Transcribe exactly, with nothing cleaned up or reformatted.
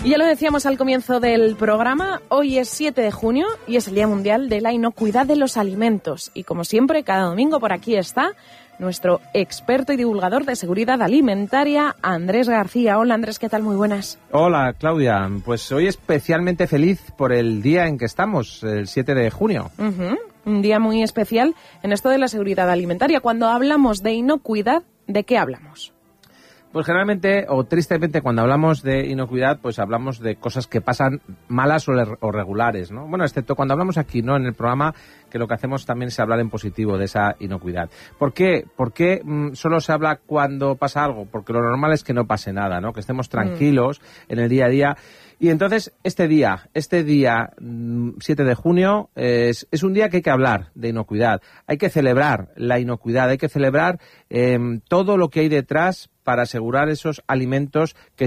Y ya lo decíamos al comienzo del programa, hoy es siete de junio y es el Día Mundial de la Inocuidad de los Alimentos. Y como siempre, cada domingo por aquí está nuestro experto y divulgador de seguridad alimentaria, Andrés García. Hola Andrés, ¿qué tal? Muy buenas. Hola Claudia, pues hoy especialmente feliz por el día en que estamos, el siete de junio. Uh-huh. Un día muy especial en esto de la seguridad alimentaria. Cuando hablamos de inocuidad, ¿de qué hablamos? Pues generalmente, o tristemente, cuando hablamos de inocuidad, pues hablamos de cosas que pasan malas o, le- o regulares, ¿no? Bueno, excepto cuando hablamos aquí, ¿no? En el programa, que lo que hacemos también es hablar en positivo de esa inocuidad. ¿Por qué? ¿Por qué mm, solo se habla cuando pasa algo? Porque lo normal es que no pase nada, ¿no? Que estemos tranquilos mm. en el día a día. Y entonces, este día, este día siete de junio, es, es un día que hay que hablar de inocuidad. Hay que celebrar la inocuidad, hay que celebrar eh, todo lo que hay detrás para asegurar esos alimentos que